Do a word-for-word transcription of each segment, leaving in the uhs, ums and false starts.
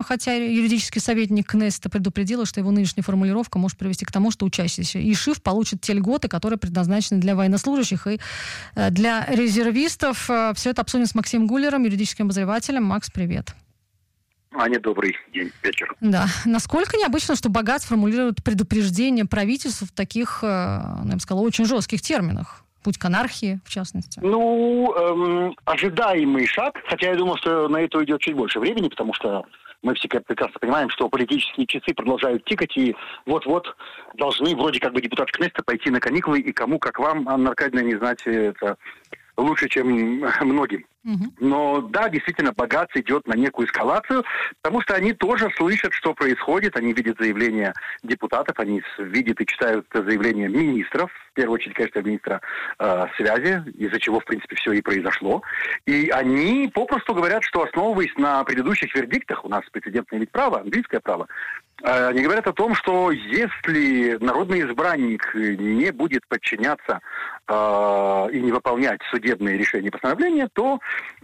хотя юридический советник Кнессета предупредила, что его нынешняя формулировка может привести к тому, что учащиеся ИШИВ получат те льготы, которые предназначены для военнослужащих и для резервистов. Все это обсудим с Максимом Гуллером, юридическим обозревателем. Макс, привет. Аня, добрый день, вечер. Да. Насколько необычно, что Багац формулирует предупреждение правительству в таких, я бы сказала, очень жестких терминах? Путь к анархии, в частности. Ну, эм, ожидаемый шаг, хотя я думал, что на это уйдет чуть больше времени, потому что мы все прекрасно понимаем, что политические часы продолжают тикать, и вот-вот должны вроде как бы депутаты Кнессета пойти на каникулы, и кому, как вам, Анна Аркадьевна, не знать это лучше, чем многим. Угу. Но да, действительно, Багац идет на некую эскалацию, потому что они тоже слышат, что происходит, они видят заявления депутатов, они видят и читают заявления министров, в первую очередь, конечно, министра э, связи, из-за чего, в принципе, все и произошло. И они попросту говорят, что, основываясь на предыдущих вердиктах, у нас прецедентное ведь право, английское право, э, они говорят о том, что если народный избранник не будет подчиняться э, и не выполнять судебные решения и постановления, то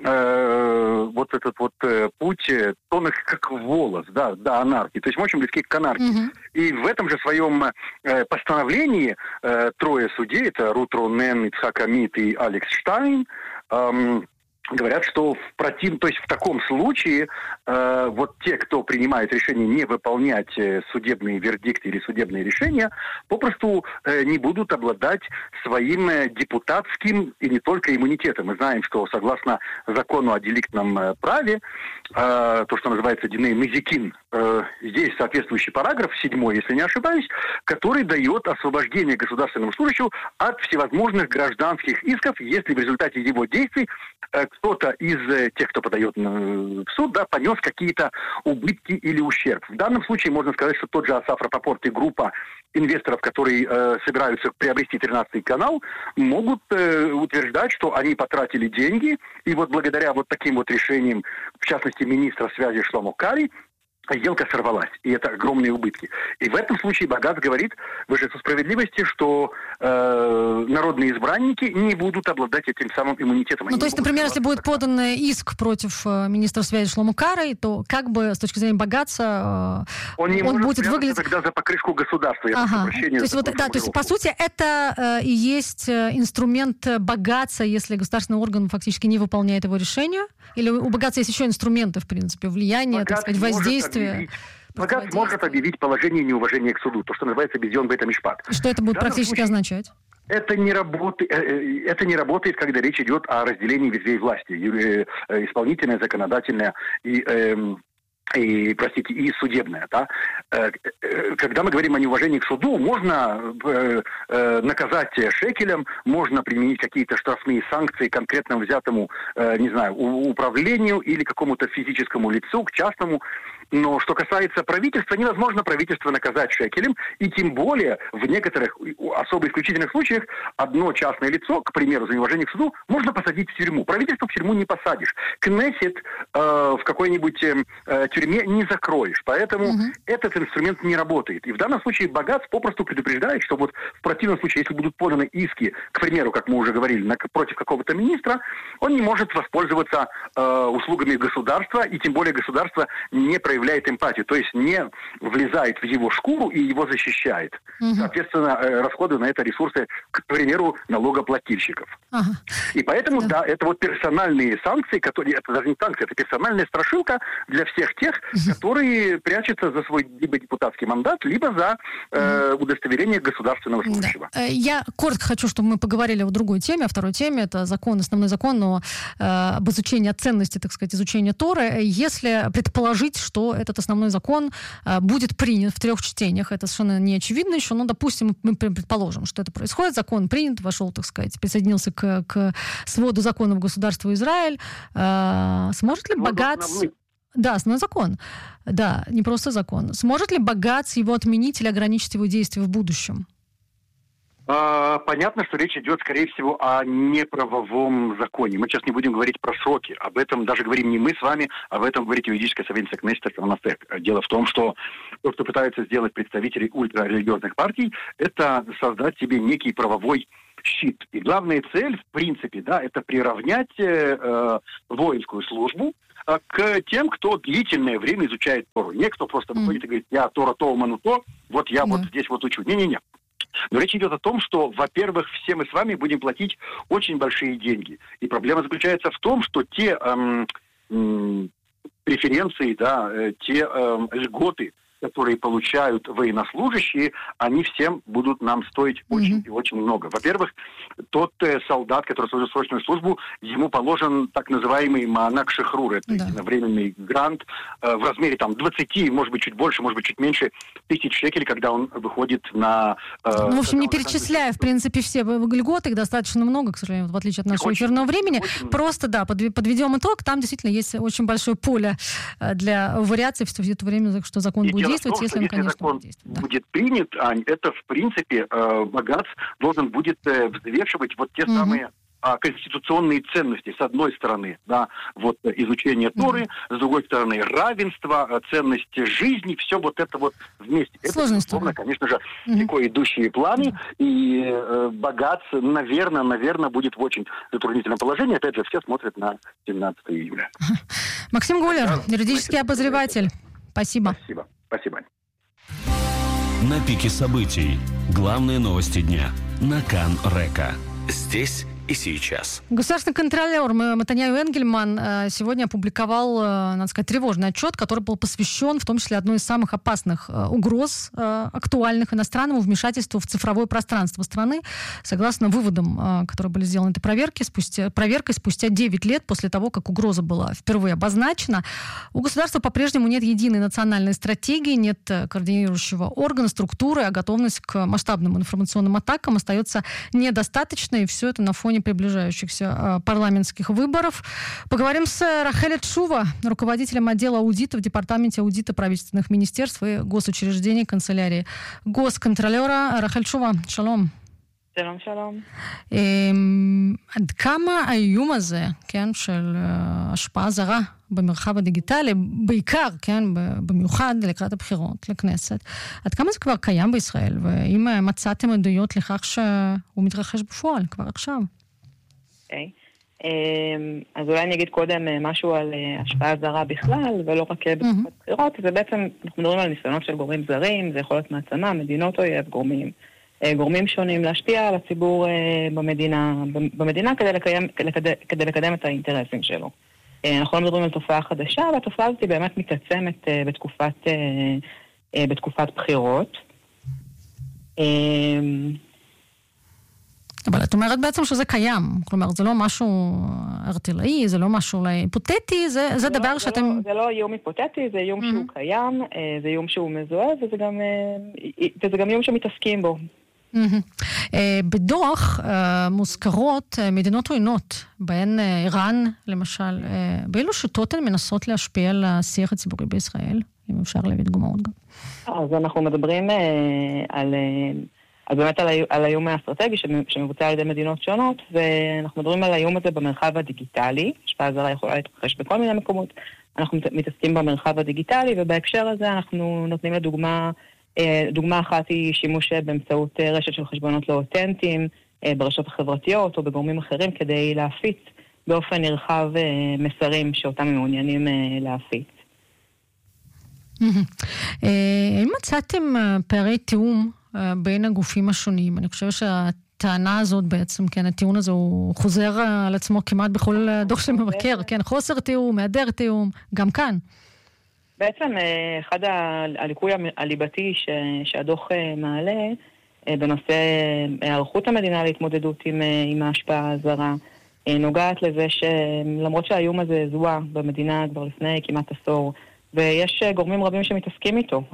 Э, вот этот вот э, путь э, тонок как волос, да, да, анархии. То есть мы очень близки к анархии. Mm-hmm. И в этом же своем э, постановлении э, трое судей, это Рут Ронен, Ицхак Амит и Алекс Штайн, э, говорят, что в против... то есть в таком случае э, вот те, кто принимает решение не выполнять э, судебные вердикты или судебные решения, попросту э, не будут обладать своим э, депутатским и не только иммунитетом. Мы знаем, что согласно закону о деликтном э, праве, э, то, что называется Диней Назикин, э, здесь соответствующий параграф, седьмой, если не ошибаюсь, который дает освобождение государственному служащему от всевозможных гражданских исков, если в результате его действий э, кто-то из э, тех, кто подает э, в суд, да, понес какие-то убытки или ущерб. В данном случае можно сказать, что тот же Асаф Рапопорт и группа инвесторов, которые э, собираются приобрести тринадцатый канал, могут э, утверждать, что они потратили деньги, и вот благодаря вот таким вот решениям, в частности, министра связи Шломо Кари, сделка сорвалась, и это огромные убытки. И в этом случае Багац говорит высшей справедливости, что э, народные избранники не будут обладать этим самым иммунитетом. Ну, то есть, например, если будет подан иск против э, министра связи Шломо Кари, то как бы с точки зрения Багаца э, он, не он может будет выглядеть... тогда за покрышку государства. Я ага. прошу прощения. То есть, вот, да, то есть, по сути, это э, и есть инструмент Багаца, если государственный орган фактически не выполняет его решение? Или у Багаца есть еще инструменты, в принципе, влияния, Багац так сказать, воздействия? Багац может объявить положение неуважения к суду, то, что называется «безьон бейт а-мишпат». И что это будет практически случае, означать? Это не, работы, это не работает, когда речь идет о разделении ветвей власти, исполнительная, законодательная и... и, простите, и судебная, да. Когда мы говорим о неуважении к суду, можно э, э, наказать шекелем, можно применить какие-то штрафные санкции конкретно взятому, э, не знаю, управлению или какому-то физическому лицу, к частному. Но что касается правительства, невозможно правительство наказать шекелем, и тем более в некоторых особо исключительных случаях одно частное лицо, к примеру, за неуважение к суду, можно посадить в тюрьму. Правительство в тюрьму не посадишь. Кнессет э, в какой-нибудь э, тюрьме не закроешь. Поэтому угу. этот инструмент не работает. И в данном случае Багац попросту предупреждает, что вот в противном случае, если будут поданы иски, к примеру, как мы уже говорили, на, против какого-то министра, он не может воспользоваться э, услугами государства, и тем более государство не проявляет эмпатию, то есть не влезает в его шкуру и его защищает. Угу. Соответственно, расходы на это ресурсы, к примеру, налогоплательщиков. Ага. И поэтому, да. да, это вот персональные санкции, которые, это даже не санкции, это персональная страшилка для всех тех, угу. которые прячутся за свой либо депутатский мандат, либо за э, удостоверение государственного служащего. Да. Я коротко хочу, чтобы мы поговорили о другой теме, о второй теме. Это закон, основной закон о, э, об изучении ценности, так сказать, изучения Торы. Если предположить, что этот основной закон э, будет принят в трех чтениях, это совершенно не очевидно еще, но, допустим, мы предположим, что это происходит, закон принят, вошел, так сказать, присоединился к, к своду законов государства Израиль. Э, сможет ли Багац... Да, основной закон. Да, не просто закон. Сможет ли Багац его отменить или ограничить его действия в будущем? Понятно, что речь идет, скорее всего, о неправовом законе. Мы сейчас не будем говорить про сроки. Об этом даже говорим не мы с вами, об этом говорит юридическая советница Кнессета Ранасек. Дело в том, что то, что пытаются сделать представители ультрарелигиозных партий, это создать себе некий правовой щит. И главная цель, в принципе, да, это приравнять э, воинскую службу к тем, кто длительное время изучает Тору. Не кто просто выходит mm. и говорит, я Тора то, уману то, вот я mm. вот здесь вот учу. Не-не-не. Но речь идет о том, что, во-первых, все мы с вами будем платить очень большие деньги. И проблема заключается в том, что те эм, эм, преференции, да, э, те эм, льготы, которые получают военнослужащие, они всем будут нам стоить mm-hmm. очень и очень много. Во-первых, тот э, солдат, который служит срочную службу, ему положен так называемый маанак шехрур, это да. единовременный грант э, в размере там двадцать, может быть, чуть больше, может быть, чуть меньше тысяч шекелей, когда он выходит на... Э, ну, в общем, не перечисляя, в принципе, все льготы, их достаточно много, к сожалению, в отличие от нашего очень, эфирного времени. Очень... Просто, да, подведем итог, там действительно есть очень большое поле для вариаций в это время, что закон и будет действовать, том, если он, конечно, закон будет действовать. будет да. принят, Ань, это, в принципе, э, богатств должен будет э, взвешивать вот те угу. самые э, конституционные ценности, с одной стороны, да, вот э, изучение Торы, угу. с другой стороны, равенство, э, ценность жизни, все вот это вот вместе. Сложная это, безусловно, конечно же, угу. далеко идущие планы, угу. и э, богатств, наверное, наверное, будет в очень затруднительном положении. Опять же, все смотрят на семнадцатое июля. Максим Гулер, юридический обозреватель. Спасибо. Спасибо. Спасибо. На пике событий. Главные новости дня. На Кан Река. Здесь и сейчас. Государственный контролер Матаньяху Энгельман сегодня опубликовал, надо сказать, тревожный отчет, который был посвящен в том числе одной из самых опасных угроз, актуальных иностранному вмешательству в цифровое пространство страны. Согласно выводам, которые были сделаны этой проверки, спустя, проверкой спустя девять лет после того, как угроза была впервые обозначена, у государства по-прежнему нет единой национальной стратегии, нет координирующего органа, структуры, а готовность к масштабным информационным атакам остается недостаточной, и все это на фоне приближающихся э, парламентских выборов. Поговорим с Рахель Тшува, руководителем отдела аудита в Департаменте аудита правительственных министерств и госучреждений канцелярии госконтролера. Рахель Тшува, шалом. שלום, שלום. עד כמה האיום הזה, כן, של השפעה זרה במרחב הדיגיטלי, בעיקר, כן, במיוחד לקראת הבחירות לכנסת, עד כמה זה כבר קיים בישראל, ואם מצאתם עדויות לכך שהוא מתרחש בפועל כבר עכשיו? אוקיי. אז אולי אני אגיד קודם משהו על השפעה זרה בכלל, ולא רק בתקופת בחירות. זה בעצם, אנחנו מדברים על ניסיונות של גורמים זרים, זה יכול להיות מעצמה, מדינות אויב, גורמים גורמים שונים להשפיע על הציבור במדינה, במדינה כדי לקיים, כדי, כדי לקדם את האינטרסים שלו. אנחנו לא מדברים על תופעה חדשה, והתופעה הזאת היא באמת מתעצמת בתקופת, בתקופת בחירות. אבל את אומרת בעצם שזה קיים, כלומר זה לא משהו ארטילאי, זה לא משהו אולי היפותטי, זה, זה לא, דבר זה שאתם... לא, זה לא איום היפותטי, זה איום mm-hmm. שהוא קיים, זה איום שהוא מזוהה, וזה גם, וזה גם איום שמתעסקים בו. Mm-hmm. בדוח מוזכרות מדינות עוינות, בהן איראן למשל, באילו שיטות הן מנסות להשפיע על השיח הציבורי בישראל, אם אפשר להביא דוגמאות גם. אז אנחנו מדברים על... אז באמת על, על האיום האסטרטגי שמבוצע על ידי מדינות שונות, ואנחנו מדברים על האיום הזה במרחב הדיגיטלי, השפעה זרה יכולה להתרחש בכל מיני מקומות, אנחנו מתעסקים במרחב הדיגיטלי, ובהקשר הזה אנחנו נותנים לדוגמה, דוגמה אחת היא שימוש באמצעות רשת של חשבונות לא אותנטיים, ברשתות החברתיות או בגורמים אחרים, כדי להפיץ באופן נרחב מסרים שאותם הם מעוניינים להפיץ. האם מצאתם פערי תיאום בין הגופים השונים? אני חושבת שהטענה הזאת בעצם, כן, הטיעון הזה הוא חוזר על עצמו כמעט בכל דוח של מבקר, כן, חוסר תיאום, היעדר תיאום, גם כאן. בעצם אחד הליקוי הליבתי שהדוח מעלה בנושא הערכות המדינה להתמודדות עם, עם ההשפעה הזרה, נוגעת לזה שלמרות שהאיום הזה זוהה במדינה כבר לפני כמעט עשור, ויש גורמים רבים שמתעסקים איתו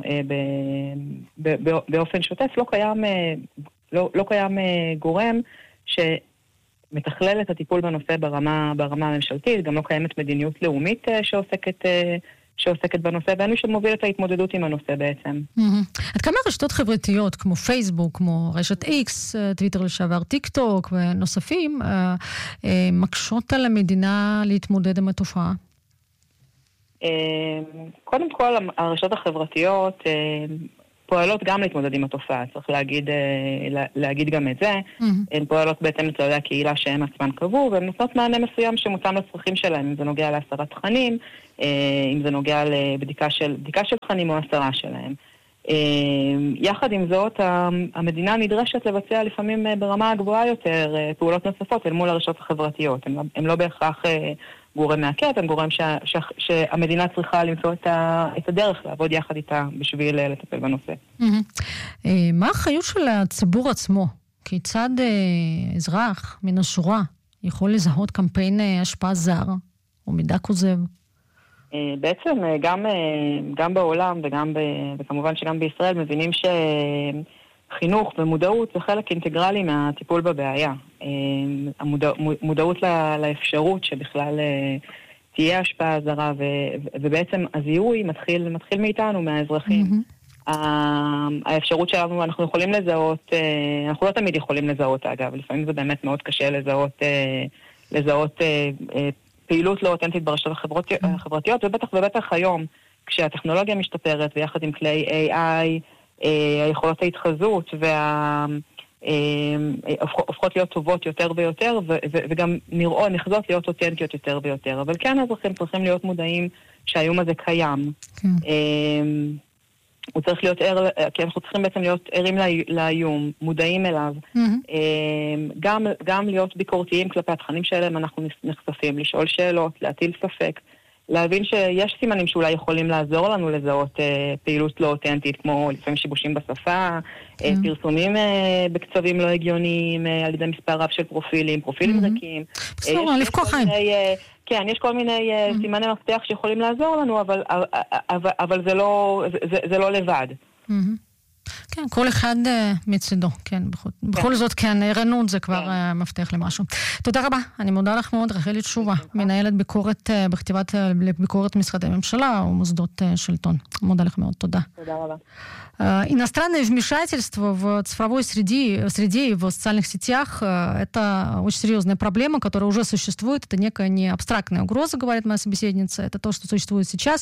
באופן שוטף, לא קיים, לא, לא קיים גורם שמתכלל את הטיפול בנושא ברמה, ברמה הממשלתית, גם לא קיימת מדיניות לאומית שעוסקת, שעוסקת בנושא, ואין מי שמוביל את ההתמודדות עם הנושא בעצם. עד כמה רשתות חברתיות כמו פייסבוק, כמו רשת איקס, טוויטר לשעבר, טיק טוק ונוספים, מקשות על המדינה להתמודד עם התופעה? קודם כל, הרשתות החברתיות פועלות גם להתמודד עם התופעה, צריך להגיד, להגיד גם את זה. Mm-hmm. הן פועלות בעצם לכללי הקהילה שהם עצמן קבעו, והן נותנות מענה מסוים שמותאם לצרכים שלהם, אם זה נוגע להסרת תכנים, אם זה נוגע לבדיקה של, בדיקה של תכנים או הסרה שלהם. יחד עם זאת, המדינה נדרשת לבצע לפעמים ברמה הגבוהה יותר פעולות נוספות אל מול הרשתות החברתיות. הן לא בהכרח גורם מעכב, הם גורם שה, שה, שהמדינה צריכה למצוא את, ה, את הדרך לעבוד יחד איתה בשביל לטפל בנושא. Mm-hmm. מה האחריות של הציבור עצמו? כיצד אזרח מן השורה יכול לזהות קמפיין השפעה זר או מידע כוזב? בעצם גם, גם בעולם וגם ב, וכמובן שגם בישראל מבינים שחינוך ומודעות זה חלק אינטגרלי מהטיפול בבעיה. המודעות לאפשרות שבכלל תהיה השפעה זרה, ובעצם הזיהוי מתחיל, מתחיל מאיתנו, מהאזרחים. Mm-hmm. האפשרות שלנו, אנחנו יכולים לזהות, אנחנו לא תמיד יכולים לזהות, אגב, לפעמים זה באמת מאוד קשה לזהות, לזהות פעילות לא אותנטית ברשתות החברתיות, ובטח ובטח היום, כשהטכנולוגיה משתפרת, ויחד עם כלי איי איי, היכולות ההתחזות וה... הופכות להיות טובות יותר ויותר, וגם נראות, נחזות להיות אותנטיות יותר ויותר. אבל כן, האזרחים צריכים להיות מודעים שהאיום הזה קיים. הוא צריך להיות ער, כי אנחנו צריכים בעצם להיות ערים לאיום, מודעים אליו. גם, גם להיות ביקורתיים כלפי התכנים שלהם, אנחנו נחשפים, לשאול שאלות, להטיל ספק, להבין שיש סימנים שאולי יכולים לעזור לנו לזהות אה, פעילות לא אותנטית, כמו לפעמים שיבושים בשפה, mm. אה, פרסומים אה, בקצבים לא הגיוניים, אה, על ידי מספר רב של פרופילים, פרופילים mm-hmm. ריקים. בסדר, אה, לפקוח חיים. אה, כן, יש כל מיני אה, mm-hmm. סימני מפתח שיכולים לעזור לנו, אבל, אבל, אבל זה, לא, זה, זה לא לבד. Mm-hmm. כן, כל אחד מצידו, כן, בכל, כן. בכל זאת, כן, ערנות זה כבר כן. מפתח למשהו. תודה רבה, אני מודה לך מאוד, רחלי תשובה, מנהלת ביקורת, בכתיבת ביקורת משרדי ממשלה ומוסדות שלטון. מודה לך מאוד, תודה. תודה רבה. Иностранное вмешательство в цифровой среде, среде и в социальных сетях – это очень серьезная проблема, которая уже существует. Это некая не абстрактная угроза, говорит моя собеседница. Это то, что существует сейчас.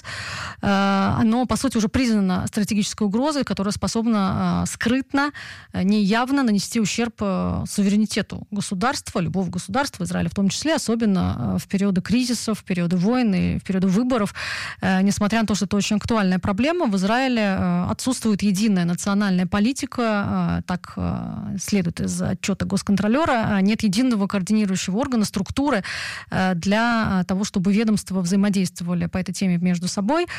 Оно, по сути, уже признано стратегической угрозой, которая способна скрытно, неявно нанести ущерб суверенитету государства, любого государства, Израиля в том числе, особенно в периоды кризисов, в периоды войн и в периоды выборов. Несмотря на то, что это очень актуальная проблема, в Израиле отсутствует единая национальная политика, так следует из отчета госконтролера, нет единого координирующего органа, структуры для того, чтобы ведомства взаимодействовали по этой теме между собой.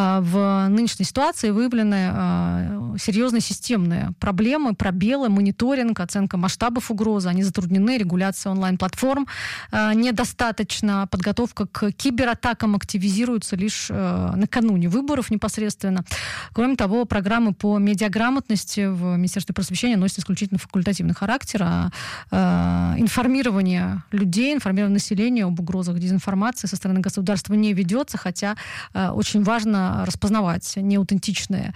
В нынешней ситуации выявлены серьезные системные проблемы, пробелы, мониторинг, оценка масштабов угрозы, они затруднены, регуляция онлайн-платформ недостаточно, подготовка к кибератакам активизируется лишь накануне выборов непосредственно. Кроме того, программы по медиаграмотности в Министерстве просвещения носят исключительно факультативный характер, а э, информирование людей, информирование населения об угрозах дезинформации со стороны государства не ведется, хотя э, очень важно распознавать неаутентичные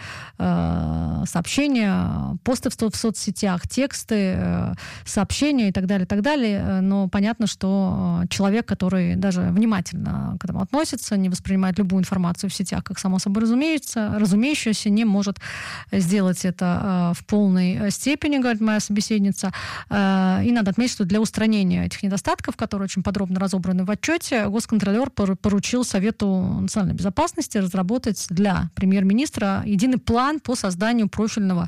э, сообщения, посты в, в соцсетях, тексты, э, сообщения и так далее, и так далее. Но понятно, что человек, который даже внимательно к этому относится, не воспринимает любую информацию в сетях как само собой разумеется, разумеющееся, не может сделать это в полной степени, говорит моя собеседница. И надо отметить, что для устранения этих недостатков, которые очень подробно разобраны в отчете, госконтролер поручил Совету национальной безопасности разработать для премьер-министра единый план по созданию профильного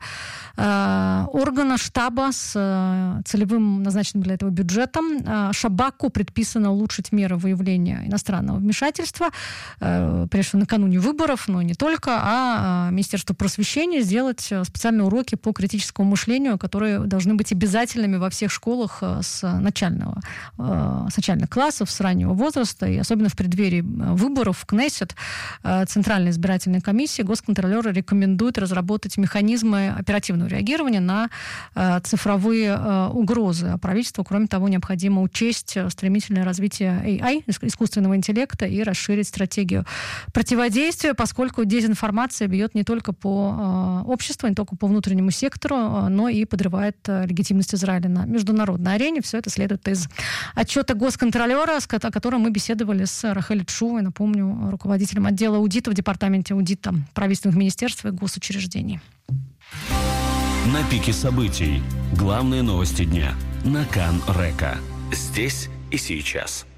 органа, штаба с целевым назначенным для этого бюджетом. Шабаку предписано улучшить меры выявления иностранного вмешательства, прежде всего накануне выборов, но не только, а Министерство просвещения сделать специальные уроки по критическому мышлению, которые должны быть обязательными во всех школах с начального, с начальных классов, с раннего возраста, и особенно в преддверии выборов в Кнессет Центральной избирательной комиссии госконтролеры рекомендуют разработать механизмы оперативного реагирования на цифровые угрозы. А правительству, кроме того, необходимо учесть стремительное развитие эй ай, искусственного интеллекта, и расширить стратегию противодействия, поскольку дезинформация бьет не только по э, обществу, не только по внутреннему сектору, э, но и подрывает э, легитимность Израиля на международной арене. Все это следует из отчета госконтролера, с, о котором мы беседовали с Рахель Тшувой, напомню, руководителем отдела аудита в Департаменте аудита правительственных министерств и госучреждений. На пике событий. Главные новости дня. На Кан Река. Здесь и сейчас.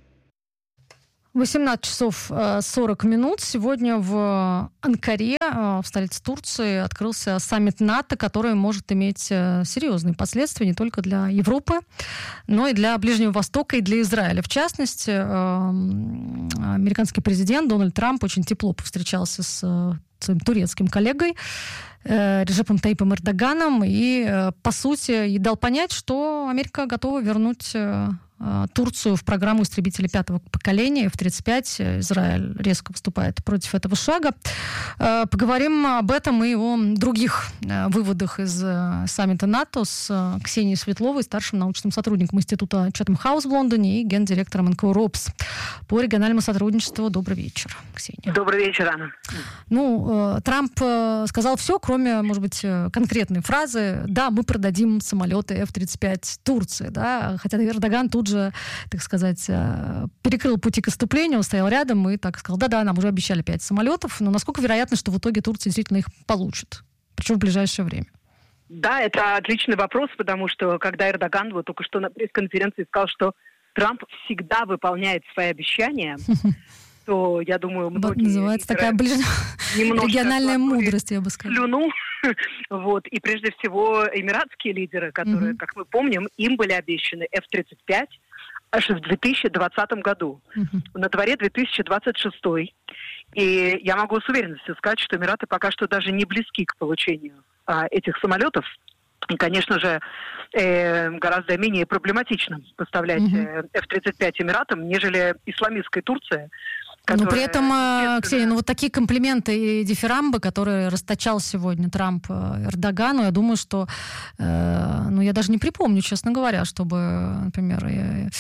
восемнадцать часов сорок минут. Сегодня в Анкаре, в столице Турции, открылся саммит НАТО, который может иметь серьезные последствия не только для Европы, но и для Ближнего Востока и для Израиля. В частности, американский президент Дональд Трамп очень тепло повстречался с своим турецким коллегой Реджепом Тайипом Эрдоганом и, по сути, и дал понять, что Америка готова вернуть Турцию в программу истребителей пятого поколения эф тридцать пять. Израиль резко выступает против этого шага. Поговорим об этом и о других выводах из саммита НАТО с Ксенией Светловой, старшим научным сотрудником Института Чатем-хаус в Лондоне и гендиректором эн ка о РОПС по региональному сотрудничеству. Добрый вечер, Ксения. Добрый вечер, Анна. Ну, Трамп сказал все, кроме, может быть, конкретной фразы: да, мы продадим самолеты эф тридцать пять Турции, да, хотя Эрдоган тут же, так сказать, перекрыл пути к отступлению, он стоял рядом и так сказал: да-да, нам уже обещали пять самолетов, но насколько вероятно, что в итоге Турция действительно их получит, причем в ближайшее время? Да, это отличный вопрос, потому что когда Эрдоган вот только что на пресс-конференции сказал, что Трамп всегда выполняет свои обещания, то, я думаю, многие... Называется такая ближ... региональная мудрость, я бы сказала. Слюну. Вот. И прежде всего эмиратские лидеры, которые, uh-huh. как мы помним, им были обещаны эф тридцать пять аж в две тысячи двадцатом году. Uh-huh. На дворе две тысячи двадцать шестой. И я могу с уверенностью сказать, что Эмираты пока что даже не близки к получению а, этих самолетов. И, конечно же, э, гораздо менее проблематично поставлять uh-huh. эф тридцать пять Эмиратам, нежели исламистской Турции. Но при этом, Ксения, ну вот такие комплименты и дифирамбы, которые расточал сегодня Трамп Эрдогану, я думаю, что, э, ну я даже не припомню, честно говоря, чтобы, например, э,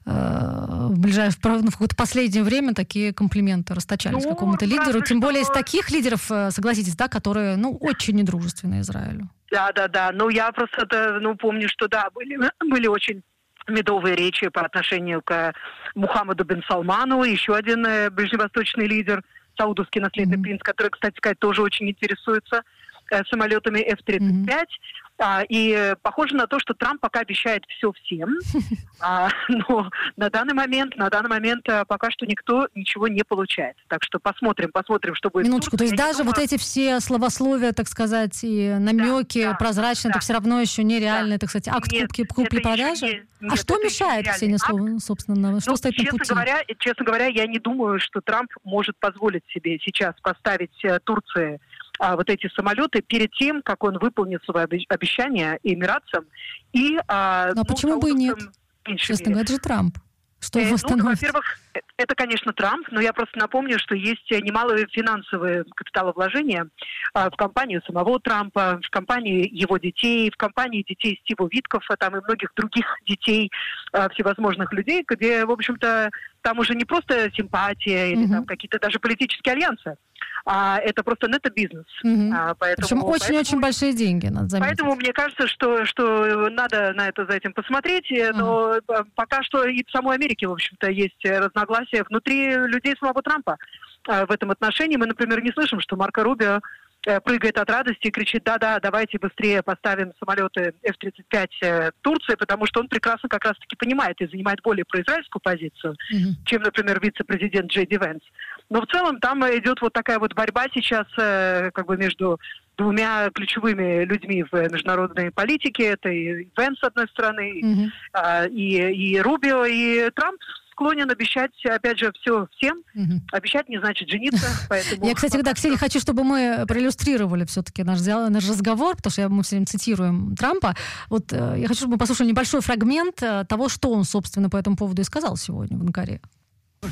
э, в ближайшее, в какое-то последнее время такие комплименты расточались ну, какому-то лидеру, тем что... более из таких лидеров, согласитесь, да, которые, ну, очень недружественны Израилю. Да, да, да. Ну я просто, ну помню, что да, были, были очень медовые речи по отношению к Мухаммаду бен Салману, еще один э, ближневосточный лидер, саудовский наследный mm-hmm. принц, который, кстати сказать, тоже очень интересуется э, самолетами эф тридцать пять. Mm-hmm. А, и э, похоже на то, что Трамп пока обещает все всем, а, но на данный момент, на данный момент а, пока что никто ничего не получает. Так что посмотрим, посмотрим, что будет. Минуточку, то есть даже думаю... вот эти все словословия, так сказать, и намеки да, прозрачные, да, это все равно еще нереальный, да. так сказать, акт нет, купли-продажи? А что мешает, Ксения, слово, собственно, что ну, стоит на пути? Говоря, честно говоря, я не думаю, что Трамп может позволить себе сейчас поставить э, Турции а, вот эти самолеты перед тем, как он выполнит свои обещания эмиратцам. И, а, ну, а ну, почему бы и нет? Честно говоря, это же Трамп. Что его остановит? Ну, во-первых, это, конечно, Трамп, но я просто напомню, что есть немалые финансовые капиталовложения а, в компанию самого Трампа, в компании его детей, в компании детей Стива Виткофа, там и многих других детей а, всевозможных людей, где, в общем-то, там уже не просто симпатия или mm-hmm. там какие-то даже политические альянсы, а это просто нето-бизнес. Mm-hmm. А, поэтому, Причем очень-очень большие деньги, надо заметить. Поэтому мне кажется, что, что надо на это за этим посмотреть, mm-hmm. но пока что и в самой Америке, в общем-то, есть разногласия внутри людей самого Трампа а, в этом отношении. Мы, например, не слышим, что Марко Рубио прыгает от радости и кричит: да-да, давайте быстрее поставим самолеты эф тридцать пять Турции, потому что он прекрасно как раз-таки понимает и занимает более произраильскую позицию, mm-hmm. чем, например, вице-президент Джей Ди Венс. Но в целом там идет вот такая вот борьба сейчас как бы между двумя ключевыми людьми в международной политике. Это и Венс, с одной стороны, mm-hmm. и, и Рубио, и Трамп склонен обещать, опять же, все всем. Угу. Обещать не значит жениться. Поэтому... Я, кстати, да, Ксения, хочу, чтобы мы проиллюстрировали все-таки наш, наш разговор, потому что мы все время цитируем Трампа. Вот я хочу, чтобы мы послушали небольшой фрагмент того, что он, собственно, по этому поводу и сказал сегодня в Анкаре. Мы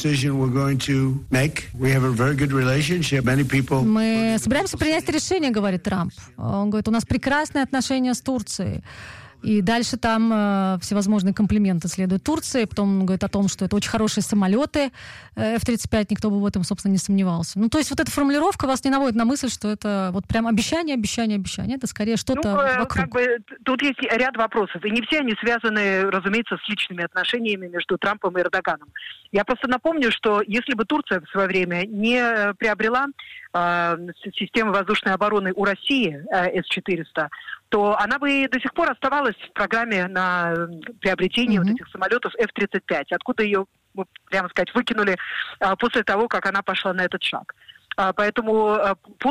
собираемся принять решение, говорит Трамп. Он говорит: у нас прекрасные отношения с Турцией. И дальше там э, всевозможные комплименты следуют Турции. Потом он говорит о том, что это очень хорошие самолеты эф тридцать пять, никто бы в этом, собственно, не сомневался. Ну, то есть вот эта формулировка вас не наводит на мысль, что это вот прям обещание, обещание, обещание. Это скорее что-то ну, вокруг. Как бы, тут есть ряд вопросов. И не все они связаны, разумеется, с личными отношениями между Трампом и Эрдоганом. Я просто напомню, что если бы Турция в свое время не приобрела системы воздушной обороны у России эс четыреста, то она бы до сих пор оставалась в программе на приобретение mm-hmm. вот этих самолетов эф тридцать пять, откуда ее, прямо сказать, выкинули после того, как она пошла на этот шаг. Поэтому